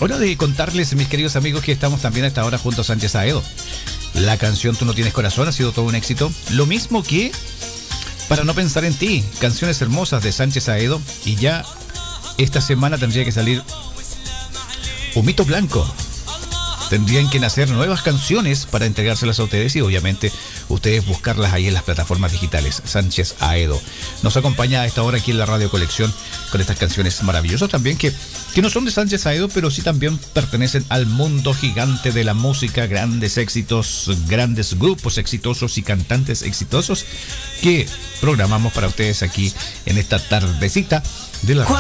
Hora de contarles, mis queridos amigos, que estamos también a esta hora junto a Sánchez Aedo. La canción Tú no tienes corazón ha sido todo un éxito. Lo mismo que Para no pensar en ti, canciones hermosas de Sánchez Aedo. Y ya esta semana tendría que salir Humito Blanco. Tendrían que nacer nuevas canciones para entregárselas a ustedes y obviamente ustedes buscarlas ahí en las plataformas digitales. Sánchez Aedo nos acompaña a esta hora aquí en la Radio Colección con estas canciones maravillosas también que no son de Sánchez Aedo, pero sí también pertenecen al mundo gigante de la música. Grandes éxitos, grandes grupos exitosos y cantantes exitosos que programamos para ustedes aquí en esta tardecita de la radio.